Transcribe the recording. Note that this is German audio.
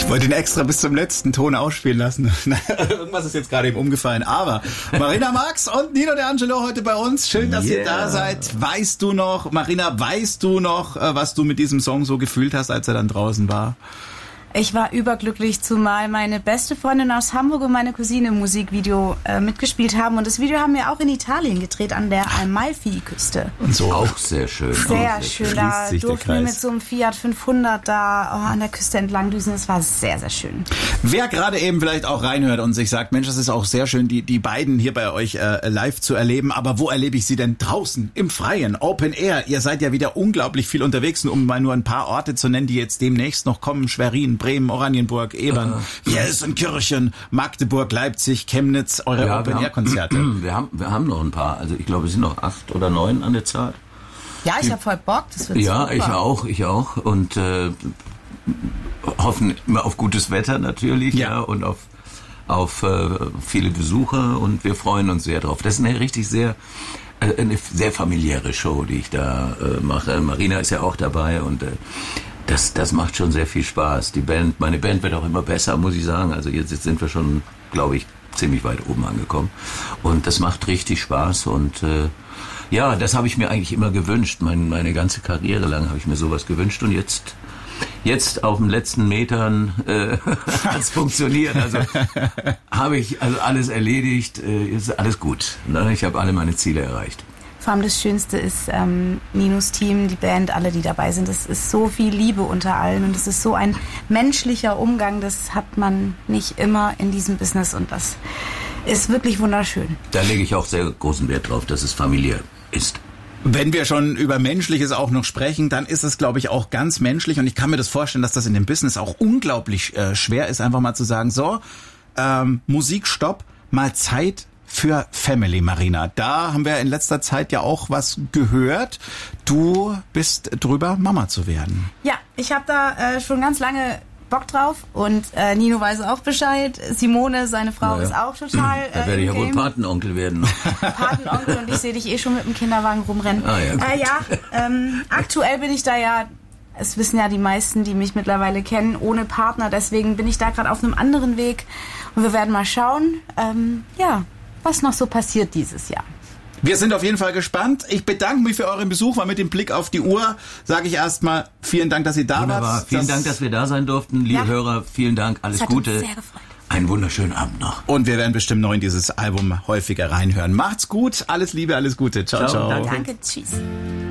Ich wollte ihn extra bis zum letzten Ton ausspielen lassen. Irgendwas ist jetzt gerade eben umgefallen. Aber Marina Marx und Nino D'Angelo heute bei uns. Schön, dass ihr da seid. Marina, weißt du noch, was du mit diesem Song so gefühlt hast, als er dann draußen war? Ich war überglücklich, zumal meine beste Freundin aus Hamburg und meine Cousine im Musikvideo mitgespielt haben. Und das Video haben wir auch in Italien gedreht, an der Amalfi-Küste. Und so auch sehr schön. Sehr schön. Da durften wir mit so einem Fiat 500 an der Küste entlang düsen. Das war sehr, sehr schön. Wer gerade eben vielleicht auch reinhört und sich sagt, Mensch, das ist auch sehr schön, die beiden hier bei euch live zu erleben. Aber wo erlebe ich sie denn? Draußen, im Freien, Open Air. Ihr seid ja wieder unglaublich viel unterwegs. Um mal nur ein paar Orte zu nennen, die jetzt demnächst noch kommen. Schwerin, Bremen, Oranienburg, Ebern, Gelsenkirchen, Magdeburg, Leipzig, Chemnitz, eure Open-Air-Konzerte. Wir haben noch ein paar. Also ich glaube, es sind noch 8 oder 9 an der Zahl. Ja, ich habe voll Bock. Das wird ja, super. Ich auch. Und hoffen immer auf gutes Wetter natürlich, ja und auf viele Besucher. Und wir freuen uns sehr drauf. Das ist eine sehr familiäre Show, die ich da mache. Marina ist ja auch dabei und das macht schon sehr viel Spaß. Meine Band wird auch immer besser, muss ich sagen. Also jetzt sind wir schon, glaube ich, ziemlich weit oben angekommen. Und das macht richtig Spaß. Und das habe ich mir eigentlich immer gewünscht. Meine ganze Karriere lang habe ich mir sowas gewünscht. Und jetzt auf den letzten Metern hat es funktioniert. Also habe ich alles erledigt. Ist alles gut. Ne? Ich habe alle meine Ziele erreicht. Vor allem das Schönste ist Ninos Team, die Band, alle, die dabei sind. Es ist so viel Liebe unter allen und es ist so ein menschlicher Umgang. Das hat man nicht immer in diesem Business und das ist wirklich wunderschön. Da lege ich auch sehr großen Wert drauf, dass es familiär ist. Wenn wir schon über Menschliches auch noch sprechen, dann ist es, glaube ich, auch ganz menschlich. Und ich kann mir das vorstellen, dass das in dem Business auch unglaublich schwer ist, einfach mal zu sagen, so, Musik, Stopp, mal Zeit für Family, Marina. Da haben wir in letzter Zeit ja auch was gehört. Du bist drüber, Mama zu werden. Ja, ich habe da schon ganz lange Bock drauf und Nino weiß auch Bescheid. Simone, seine Frau, ist auch total da werde ich ja wohl Patenonkel werden. Patenonkel und ich sehe dich schon mit dem Kinderwagen rumrennen. Aktuell bin ich da es wissen ja die meisten, die mich mittlerweile kennen, ohne Partner. Deswegen bin ich da gerade auf einem anderen Weg und wir werden mal schauen, was noch so passiert dieses Jahr. Wir sind auf jeden Fall gespannt. Ich bedanke mich für euren Besuch, weil mit dem Blick auf die Uhr sage ich erstmal vielen Dank, dass ihr da wart. Vielen Dank, dass wir da sein durften. Liebe Hörer, vielen Dank. Alles Gute. Uns sehr gefreut. Einen wunderschönen Abend noch. Und wir werden bestimmt noch in dieses Album häufiger reinhören. Macht's gut. Alles Liebe, alles Gute. Ciao, ciao. Danke, tschüss.